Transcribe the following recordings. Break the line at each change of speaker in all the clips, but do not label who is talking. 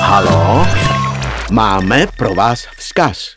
Halo? Máme pro vás vzkaz.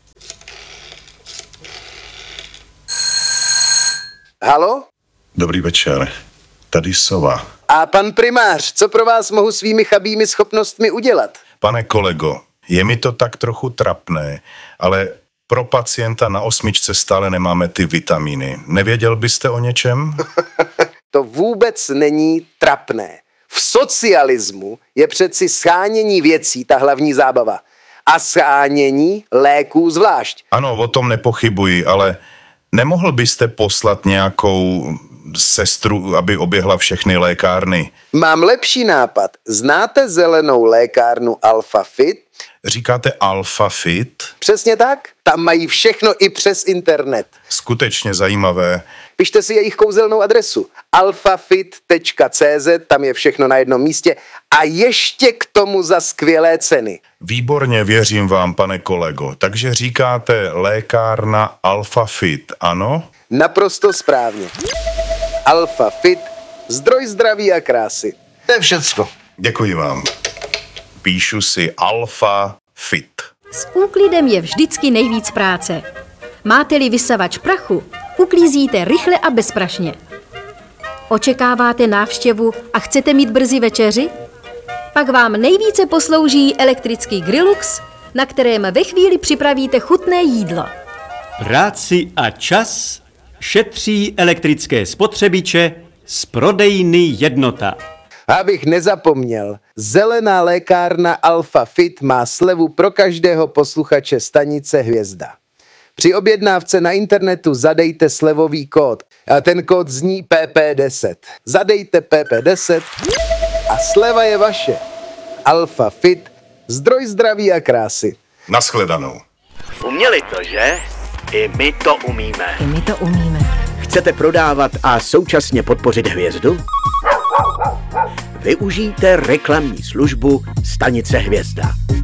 Halo?
Dobrý večer, tady Sova.
A pan primář, co pro vás mohu svými chabými schopnostmi udělat?
Pane kolego, je mi to tak trochu trapné, ale pro pacienta na 8 stále nemáme ty vitamíny. Nevěděl byste o něčem?
To vůbec není trapné. V socialismu je přeci shánění věcí ta hlavní zábava. A shánění léků zvlášť.
Ano, o tom nepochybuji, ale nemohl byste poslat nějakou sestru, aby oběhla všechny lékárny?
Mám lepší nápad. Znáte zelenou lékárnu Alpha Fit?
Říkáte Alpha Fit?
Přesně tak. Tam mají všechno i přes internet.
Skutečně zajímavé.
Pište si jejich kouzelnou adresu alphafit.cz, tam je všechno na jednom místě a ještě k tomu za skvělé ceny.
Výborně, věřím vám, pane kolego. Takže říkáte lékárna Alpha Fit, ano?
Naprosto správně. Alpha Fit, zdroj zdraví a krásy.
To je všecko.
Děkuji vám. Píšu si Alpha Fit.
S úklidem je vždycky nejvíc práce. Máte-li vysavač prachu, uklízíte rychle a bezprašně. Očekáváte návštěvu a chcete mít brzy večeři? Pak vám nejvíce poslouží elektrický Grillux, na kterém ve chvíli připravíte chutné jídlo.
Práci a čas šetří elektrické spotřebiče z prodejny Jednota.
Abych nezapomněl, zelená lékárna Alpha Fit má slevu pro každého posluchače stanice Hvězda. Při objednávce na internetu zadejte slevový kód a ten kód zní PP10. Zadejte PP10 a sleva je vaše. Alpha Fit, zdroj zdraví a krásy.
Naschledanou.
Uměli to, že? I my to umíme.
I my to umíme.
Chcete prodávat a současně podpořit Hvězdu? Využijte reklamní službu Stanice Hvězda.